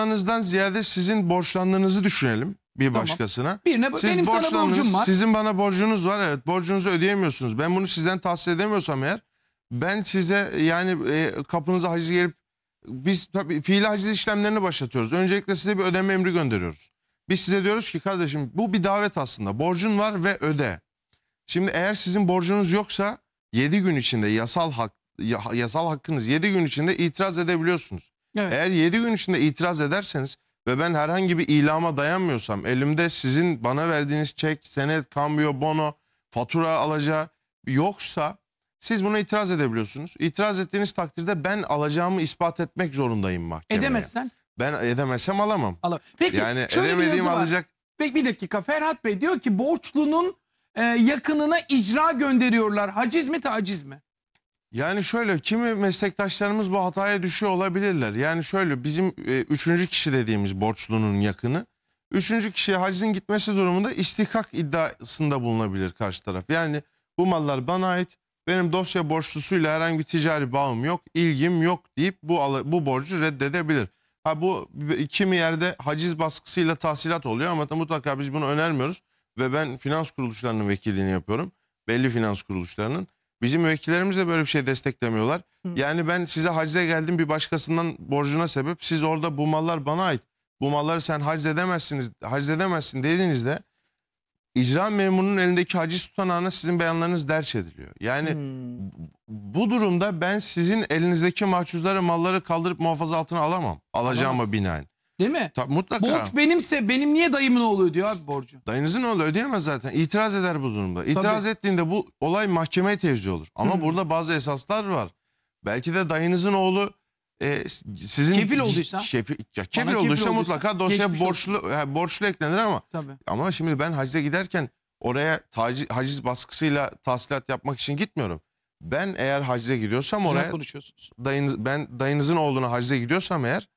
alacağınızdan ziyade sizin borçlandığınızı düşünelim bir başkasına. Birine Siz benim sana borcum var. Sizin bana borcunuz var. Evet, borcunuzu ödeyemiyorsunuz. Ben bunu sizden tahsil edemiyorsam eğer, ben size yani kapınıza haciz gelip, biz tabii fiili haciz işlemlerini başlatıyoruz. Öncelikle size bir ödeme emri gönderiyoruz. Biz size diyoruz ki kardeşim, bu bir davet aslında. Borcun var ve öde. Şimdi eğer sizin borcunuz yoksa 7 gün içinde yasal hakkınız 7 gün içinde itiraz edebiliyorsunuz. Evet. Eğer 7 gün içinde itiraz ederseniz ve ben herhangi bir ilama dayanmıyorsam, elimde sizin bana verdiğiniz çek, senet, kambiyo, bono, fatura alacağı yoksa, siz buna itiraz edebiliyorsunuz. İtiraz ettiğiniz takdirde ben alacağımı ispat etmek zorundayım mahkemeye. Edemezsen? Ben edemezsem alamam. Peki, Yani şöyle bir edemediğim yazı var. alacak. Peki bir dakika, Ferhat Bey diyor ki borçlunun yakınına icra gönderiyorlar. Haciz mi, taciz mi? Yani şöyle, kimi meslektaşlarımız bu hataya düşüyor olabilirler. Yani şöyle, bizim üçüncü kişi dediğimiz borçlunun yakını, üçüncü kişiye hacizin gitmesi durumunda istihkak iddiasında bulunabilir karşı taraf. Yani bu mallar bana ait, benim dosya borçlusuyla herhangi bir ticari bağım yok, ilgim yok deyip bu borcu reddedebilir. Ha, bu kimi yerde haciz baskısıyla tahsilat oluyor ama mutlaka biz bunu önermiyoruz. Ve ben finans kuruluşlarının vekilliğini yapıyorum. Belli finans kuruluşlarının. Bizim müvekkillerimiz de böyle bir şey desteklemiyorlar. Yani ben size hacize geldim, bir başkasından borcuna sebep. Siz orada bu mallar bana ait, bu malları sen haciz edemezsin dediğinizde, icra memurunun elindeki haciz tutanağına sizin beyanlarınız derç ediliyor. Yani bu durumda ben sizin elinizdeki mahcuzları, malları kaldırıp muhafaza altına alamam. Alacağıma binaen. Değil mi? Mutlaka. Borç benimse benim niye dayımın oğlu ödüyor abi borcu? Dayınızın oğlu ödeyemez zaten. İtiraz eder bu durumda. İtiraz ettiğinde bu olay mahkemeye tevzi olur. Ama burada bazı esaslar var. Belki de dayınızın oğlu sizin Kefil olduysa? Kefil olduysa mutlaka dosya geçmiş borçlu eklenir ama. Tabii. Ama şimdi ben hacize giderken oraya haciz baskısıyla tahsilat yapmak için gitmiyorum. Ben eğer hacize gidiyorsam oraya, ben dayınızın oğluna hacize gidiyorsam eğer,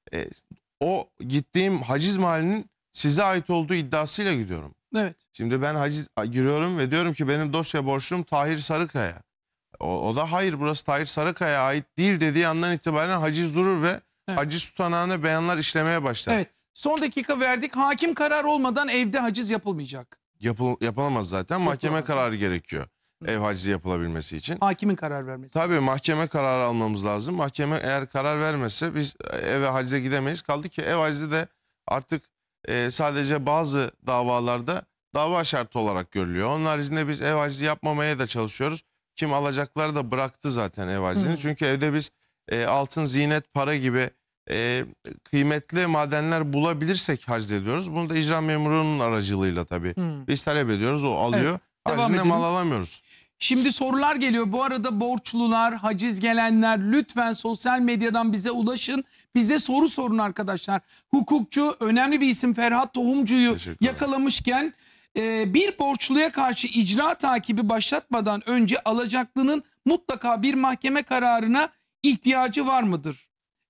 o gittiğim haciz malinin size ait olduğu iddiasıyla gidiyorum. Evet. Şimdi ben haciz giriyorum ve diyorum ki benim dosya borçlum Tahir Sarıkaya. O da hayır, burası Tahir Sarıkaya'ya ait değil dediği andan itibaren haciz durur ve haciz tutanağına beyanlar işlemeye başlar. Evet. Son dakika verdik. Hakim karar olmadan evde haciz yapılmayacak. Yapılamaz zaten. Mahkeme kararı gerekiyor ev hacizi yapılabilmesi için. Hakimin karar vermesi. Tabii mahkeme kararı almamız lazım. Mahkeme eğer karar vermezse biz eve hacize gidemeyiz. Kaldı ki ev hacizi de artık sadece bazı davalarda dava şartı olarak görülüyor. Onun haricinde biz ev hacizi yapmamaya da çalışıyoruz. Kim alacakları da bıraktı zaten ev hacizini. Çünkü evde biz altın, ziynet, para gibi kıymetli madenler bulabilirsek haciz ediyoruz. Bunu da icra memurunun aracılığıyla tabii. Biz talep ediyoruz, o alıyor. Evet, haricinde mal alamıyoruz. Şimdi sorular geliyor. Bu arada borçlular, haciz gelenler lütfen sosyal medyadan bize ulaşın. Bize soru sorun arkadaşlar. Hukukçu, önemli bir isim Ferhat Tohumcu'yu yakalamışken bir borçluya karşı icra takibi başlatmadan önce alacaklının mutlaka bir mahkeme kararına ihtiyacı var mıdır?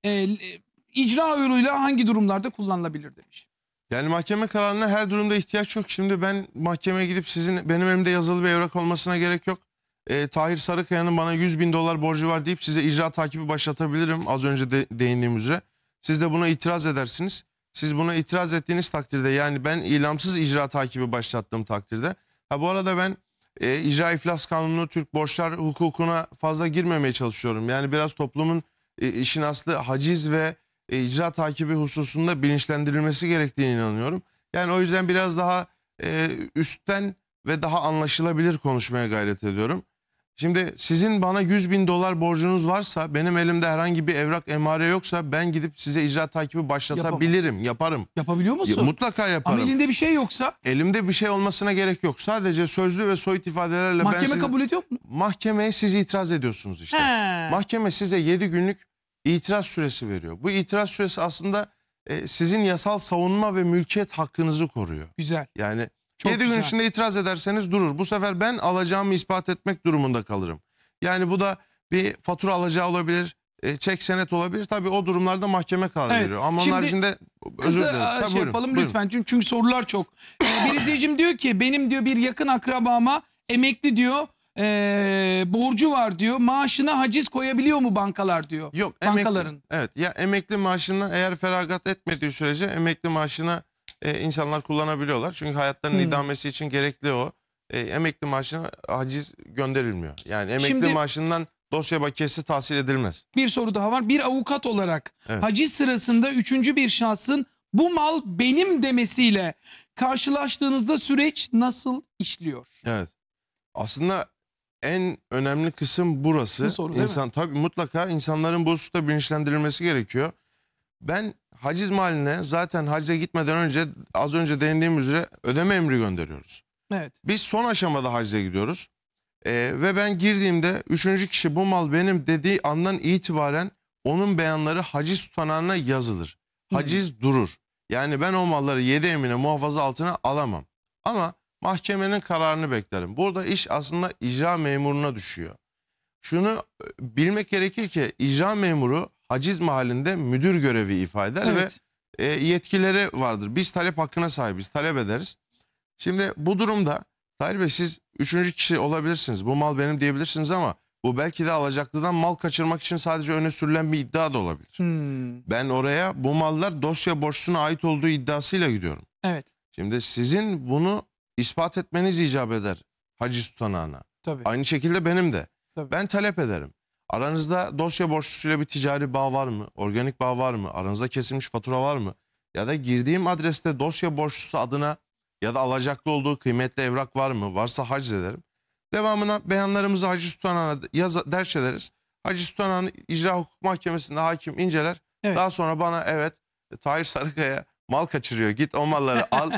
İcra yoluyla hangi durumlarda kullanılabilir demiş. Yani mahkeme kararına her durumda ihtiyaç yok. Şimdi ben mahkemeye gidip benim elimde yazılı bir evrak olmasına gerek yok. Tahir Sarıkaya'nın bana 100.000 dolar borcu var deyip size icra takibi başlatabilirim. Az önce değindiğim üzere. Siz de buna itiraz edersiniz. Siz buna itiraz ettiğiniz takdirde, yani ben ilamsız icra takibi başlattığım takdirde. Bu arada ben icra iflas kanunu, Türk borçlar hukukuna fazla girmemeye çalışıyorum. Yani biraz toplumun işin aslı haciz ve icra takibi hususunda bilinçlendirilmesi gerektiğine inanıyorum. Yani o yüzden biraz daha üstten ve daha anlaşılabilir konuşmaya gayret ediyorum. Şimdi sizin bana 100.000 dolar borcunuz varsa, benim elimde herhangi bir evrak, emare yoksa, ben gidip size icra takibi başlatabilirim, yaparım. Yapabiliyor musun? Mutlaka yaparım. Ama elinde bir şey yoksa? Elimde bir şey olmasına gerek yok. Sadece sözlü ve soyut ifadelerle mahkeme kabul ediyor mu? Mahkemeye siz itiraz ediyorsunuz işte. Mahkeme size 7 günlük itiraz süresi veriyor. Bu itiraz süresi aslında sizin yasal savunma ve mülkiyet hakkınızı koruyor. Güzel. Yani çok 7 gün içinde itiraz ederseniz durur. Bu sefer ben alacağımı ispat etmek durumunda kalırım. Yani bu da bir fatura alacağı olabilir, çek, senet olabilir. Tabii o durumlarda mahkeme karar veriyor. Ama onun haricinde özür dilerim. Kısa yapalım lütfen. Çünkü sorular çok. Bir izleyicim diyor ki benim diyor bir yakın akrabama emekli diyor borcu var diyor. Maaşına haciz koyabiliyor mu bankalar diyor. Yok, Bankaların. evet ya, emekli maaşından eğer feragat etmediği sürece emekli maaşına insanlar kullanabiliyorlar. Çünkü hayatlarının idamesi için gerekli o. Emekli maaşına haciz gönderilmiyor. Yani emekli Şimdi- maaşından dosya bakiyesi tahsil edilmez. Bir soru daha var. Bir avukat olarak Evet. haciz sırasında üçüncü bir şahsın bu mal benim demesiyle karşılaştığınızda süreç nasıl işliyor? Evet. Aslında en önemli kısım burası. Bu soru değil mi? Tabii mutlaka insanların bu hususta bilinçlendirilmesi gerekiyor. Ben haciz mahalline zaten hacize gitmeden önce, az önce değindiğim üzere, ödeme emri gönderiyoruz. Evet. Biz son aşamada hacize gidiyoruz. Ve ben girdiğimde üçüncü kişi bu mal benim dediği andan itibaren onun beyanları haciz tutanağına yazılır. Haciz durur. Yani ben o malları 7 emine muhafaza altına alamam. Ama mahkemenin kararını beklerim. Burada iş aslında icra memuruna düşüyor. Şunu bilmek gerekir ki icra memuru haciz mahallinde müdür görevi ifade eder Evet. ve yetkileri vardır. Biz talep hakkına sahibiz, talep ederiz. Şimdi bu durumda Tahir Bey, siz üçüncü kişi olabilirsiniz. Bu mal benim diyebilirsiniz ama bu belki de alacaklıdan mal kaçırmak için sadece öne sürülen bir iddia da olabilir. Ben oraya bu mallar dosya borçlusuna ait olduğu iddiasıyla gidiyorum. Evet. Şimdi sizin bunu ispat etmeniz icap eder haciz tutanağına. Tabii. Aynı şekilde benim de. Tabii. Ben talep ederim. Aranızda dosya borçlusuyla bir ticari bağ var mı? Organik bağ var mı? Aranızda kesilmiş fatura var mı? Ya da girdiğim adreste dosya borçlusu adına ya da alacaklı olduğu kıymetli evrak var mı? Varsa haciz ederim. Devamına beyanlarımızı haciz tutanağına derç ederiz. Haciz tutanağını icra hukuk mahkemesinde hakim inceler. Evet. Daha sonra bana evet, Tahir Sarıkaya mal kaçırıyor, git o malları al.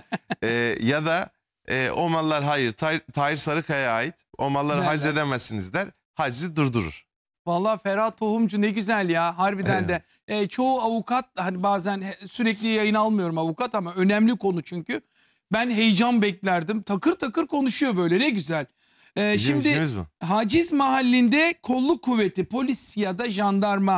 Ya da o mallar hayır Tahir Sarıkaya'ya ait, o malları Derler. haciz edemezsiniz der. Hacizi durdurur. Vallahi Ferhat Tohumcu ne güzel ya, harbiden de. Çoğu avukat, hani bazen sürekli yayın almıyorum avukat ama önemli konu çünkü. Ben heyecan beklerdim. Takır takır konuşuyor böyle, ne güzel. Bizim Şimdi işimiz bu. haciz mahallinde kolluk kuvveti, polis ya da jandarma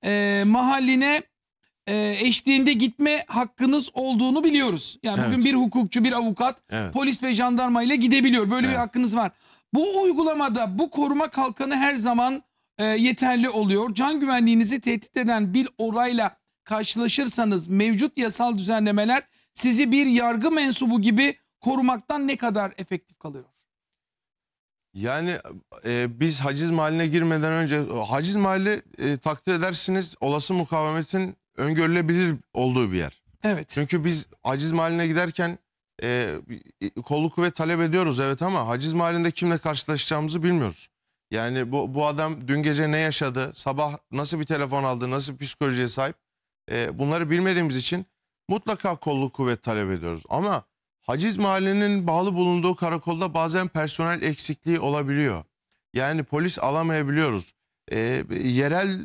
mahalline eşliğinde gitme hakkınız olduğunu biliyoruz. Yani Evet. bugün bir hukukçu, bir avukat Evet. polis ve jandarma ile gidebiliyor. Böyle bir Evet. hakkınız var. Bu uygulamada bu koruma kalkanı her zaman yeterli oluyor. Can güvenliğinizi tehdit eden bir olayla karşılaşırsanız mevcut yasal düzenlemeler sizi bir yargı mensubu gibi korumaktan ne kadar efektif kalıyor? Yani biz haciz mahalline girmeden önce, haciz mahalli takdir edersiniz olası mukavemetin öngörülebilir olduğu bir yer. Evet. Çünkü biz haciz mahalline giderken kolluk kuvvet talep ediyoruz evet, ama haciz mahallinde kimle karşılaşacağımızı bilmiyoruz. Yani bu adam dün gece ne yaşadı, sabah nasıl bir telefon aldı, nasıl bir psikolojiye sahip, bunları bilmediğimiz için mutlaka kolluk kuvvet talep ediyoruz. Ama haciz mahallenin bağlı bulunduğu karakolda bazen personel eksikliği olabiliyor. Yani polis alamayabiliyoruz. Yerel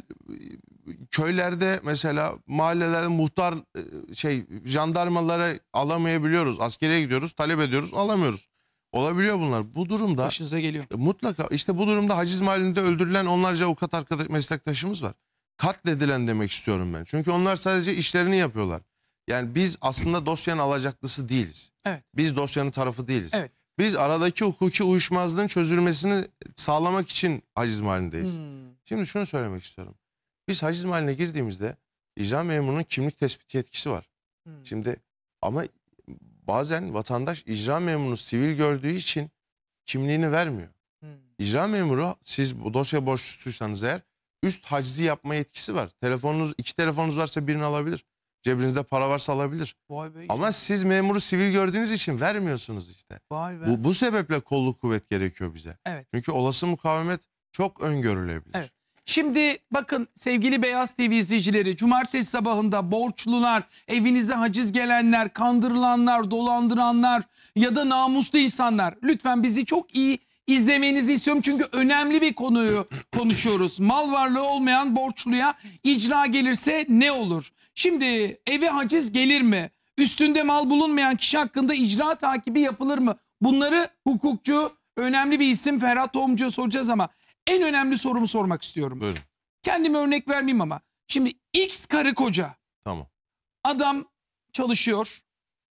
köylerde mesela mahallelerde muhtar jandarmalara alamayabiliyoruz. Askeriye gidiyoruz, talep ediyoruz, alamıyoruz. Olabiliyor bunlar. Bu durumda Başınıza geliyor. mutlaka işte bu durumda haciz mahallinde öldürülen onlarca avukat meslektaşımız var. Katledilen demek istiyorum ben. Çünkü onlar sadece işlerini yapıyorlar. Yani biz aslında dosyanın alacaklısı değiliz. Evet. Biz dosyanın tarafı değiliz. Evet. Biz aradaki hukuki uyuşmazlığın çözülmesini sağlamak için haciz mahallindeyiz. Şimdi şunu söylemek istiyorum. Biz haciz mahalline girdiğimizde icra memurunun kimlik tespiti yetkisi var. Şimdi ama bazen vatandaş icra memurunu sivil gördüğü için kimliğini vermiyor. İcra memuru, siz bu dosya borçlusuysanız eğer, üst hacizi yapma yetkisi var. İki telefonunuz varsa birini alabilir. Cebinizde para varsa alabilir. Vay be. Ama siz memuru sivil gördüğünüz için vermiyorsunuz işte. Vay be. Bu sebeple kolluk kuvvet gerekiyor bize. Evet. Çünkü olası mukavemet çok öngörülebilir. Evet. Şimdi bakın sevgili Beyaz TV izleyicileri, cumartesi sabahında borçlular, evinize haciz gelenler, kandırılanlar, dolandıranlar ya da namuslu insanlar, lütfen bizi çok iyi izlemenizi istiyorum. Çünkü önemli bir konuyu konuşuyoruz. Mal varlığı olmayan borçluya icra gelirse ne olur? Şimdi eve haciz gelir mi? Üstünde mal bulunmayan kişi hakkında icra takibi yapılır mı? Bunları hukukçu, önemli bir isim Ferhat Tohumcu'ya soracağız ama en önemli sorumu sormak istiyorum. Buyurun. Kendime örnek vermeyeyim ama. Şimdi X karı koca. Tamam. Adam çalışıyor.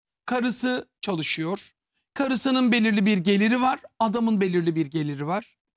Karısı çalışıyor. Karısının belirli bir geliri var. Adamın belirli bir geliri var.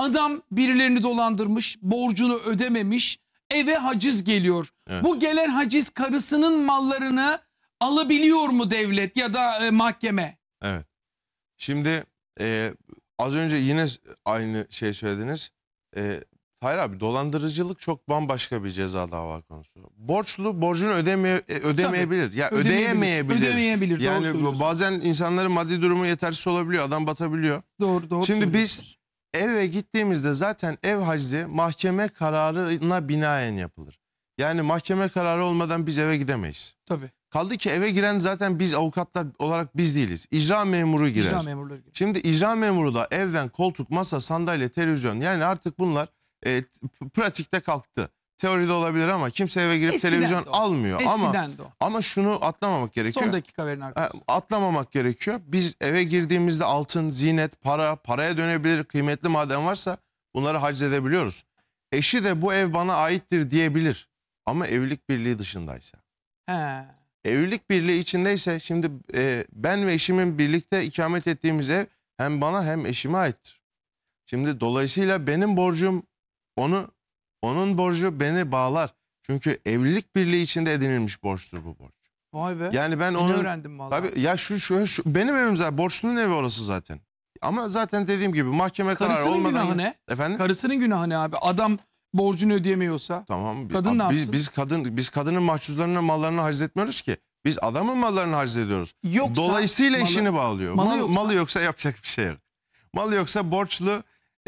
Adam birilerini dolandırmış, borcunu ödememiş, eve haciz geliyor. Evet. Bu gelen haciz karısının mallarını alabiliyor mu devlet ya da mahkeme? Evet. Şimdi az önce yine aynı şey söylediniz. Hayır abi, dolandırıcılık çok bambaşka bir ceza dava konusu. Borçlu borcunu ödemeyebilir. Ya ödeyemeyebilir. Ödemeyebilir. Doğru Yani söylüyorsun. bazen insanların maddi durumu yetersiz olabiliyor. Adam batabiliyor. Doğru Şimdi biz söylüyorsunuz. eve gittiğimizde zaten ev hacizi mahkeme kararına binaen yapılır. Yani mahkeme kararı olmadan biz eve gidemeyiz. Tabii. Kaldı ki eve giren zaten biz avukatlar olarak biz değiliz. İcra memuru girer. İcra memurları gibi. Şimdi icra memuru da evden koltuk, masa, sandalye, televizyon, yani artık bunlar pratikte kalktı. Teoride olabilir ama kimse eve girip Eskiden televizyon de o. almıyor. Eskiden de o. Ama şunu atlamamak gerekiyor. Son dakika verin arkadaşlar. Atlamamak gerekiyor. Biz eve girdiğimizde altın, ziynet, paraya dönebilir, kıymetli maden varsa bunları haciz edebiliyoruz. Eşi de bu ev bana aittir diyebilir. Ama evlilik birliği dışındaysa. He. Evlilik birliği içindeyse şimdi ben ve eşimin birlikte ikamet ettiğimiz ev hem bana hem eşime aittir. Şimdi dolayısıyla benim borcum onun borcu beni bağlar. Çünkü evlilik birliği içinde edinilmiş borçtur bu borç. Vay be. Yani ben Yeni onun öğrendim vallahi. tabii ya şu benim evim zaten, borçlunun evi orası zaten. Ama zaten dediğim gibi mahkeme kararı Karısının olmadan günahı ne? efendim. Karısının günahı ne abi? Adam borcunu ödeyemiyorsa. Tamam. Kadın ne yapsın? Biz kadının mahcuzlarının mallarını haciz etmiyoruz ki. Biz adamın mallarını haciz ediyoruz. Yoksa Dolayısıyla malı- işini bağlıyor. malı Malı yoksa- yoksa yapacak bir şey yok. Malı yoksa borçlu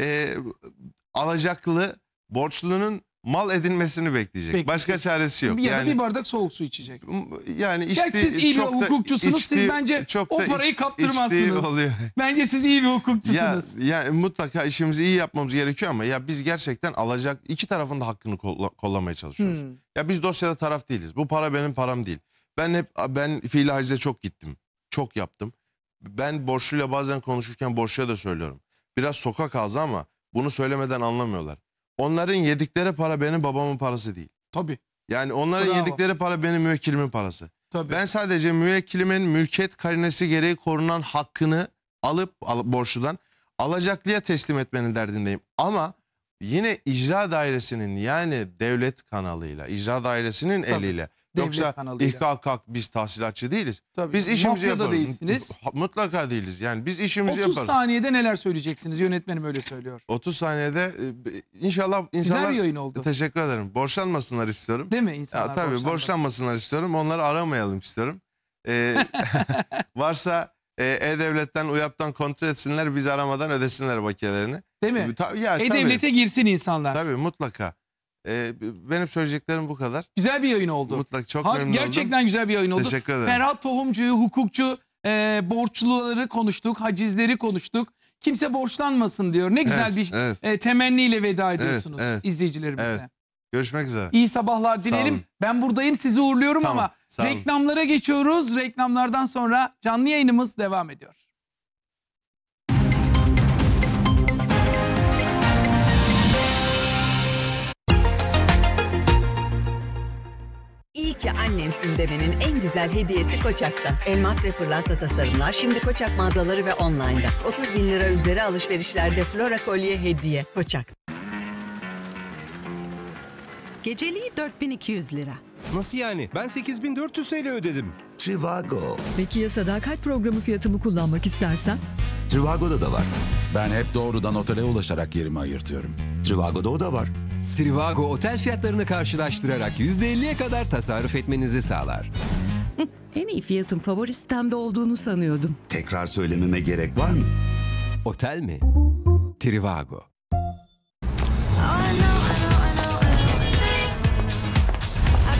alacaklı borçlunun mal edinmesini bekleyecek. Başka çaresi yok. Ya da Yani bir bardak soğuk su içecek. yani Gerçi siz iyi bir hukukçusunuz. Siz bence o parayı kaptırmazsınız. oluyor. Bence siz iyi bir hukukçusunuz. Ya mutlaka işimizi iyi yapmamız gerekiyor ama ya biz gerçekten iki tarafın da hakkını kollamaya çalışıyoruz. Ya biz dosyada taraf değiliz. Bu para benim param değil. Ben fiili hacize çok gittim. Çok yaptım. Ben borçluyla bazen konuşurken borçluya da söylüyorum. Biraz sokak ağzı ama bunu söylemeden anlamıyorlar. Onların yedikleri para benim babamın parası değil. Tabii. Yani onların Bravo. yedikleri para benim müvekkilimin parası. Tabii. Ben sadece müvekkilimin mülkiyet karinesi gereği korunan hakkını alıp borçludan alacaklıya teslim etmenin derdindeyim. Ama yine icra dairesinin, yani devlet kanalıyla, icra dairesinin eliyle. Devlet Yoksa kanalıyla. ihkak biz tahsilatçı değiliz. Tabii. Biz işimizi Mafya da yaparız. değilsiniz. Mutlaka değiliz. Yani biz işimizi 30 yaparız. saniyede neler söyleyeceksiniz? Yönetmenim öyle söylüyor. 30 saniyede inşallah insanlar... Güzel bir yayın oldu. Teşekkür ederim. Borçlanmasınlar istiyorum. Değil mi insanlar? Ya, tabii borçlanmasınlar istiyorum. Onları aramayalım istiyorum. Varsa E-Devlet'ten, UYAP'tan kontrol etsinler. Bizi aramadan ödesinler bakiyelerini. Değil mi? Ya, E-Devlet'e girsin insanlar. Tabii mutlaka. Benim söyleyeceklerim bu kadar. Güzel bir yayın oldu. Mutlaka çok memnun oldum. Gerçekten güzel bir yayın oldu. Teşekkür ederim. Ferhat Tohumcu'yu, hukukçu, borçluları konuştuk, hacizleri konuştuk. Kimse borçlanmasın diyor. Ne güzel Evet, bir evet. Temenniyle veda ediyorsunuz evet. izleyicilerimize. Evet. Görüşmek üzere. İyi sabahlar dilerim. olun. Ben buradayım, sizi uğurluyorum Tamam, ama sağ olun. reklamlara geçiyoruz. Reklamlardan sonra canlı yayınımız devam ediyor. İyi ki annemsin demenin en güzel hediyesi Koçak'ta. Elmas ve pırlanta tasarımlar şimdi Koçak mağazaları ve online'da. 30 bin lira üzeri alışverişlerde Flora kolye hediye. Koçak. Geceliği 4200 lira. Nasıl yani? Ben 8400 TL ödedim. Trivago. Peki ya sadakat programı fiyatımı kullanmak istersen? Trivago'da da var. Ben hep doğrudan otele ulaşarak yerimi ayırtıyorum. Trivago'da o da var. Trivago otel fiyatlarını karşılaştırarak %50'ye kadar tasarruf etmenizi sağlar. En iyi fiyatın favori sitemde olduğunu sanıyordum. Tekrar söylememe gerek var mı? Otel mi? Trivago.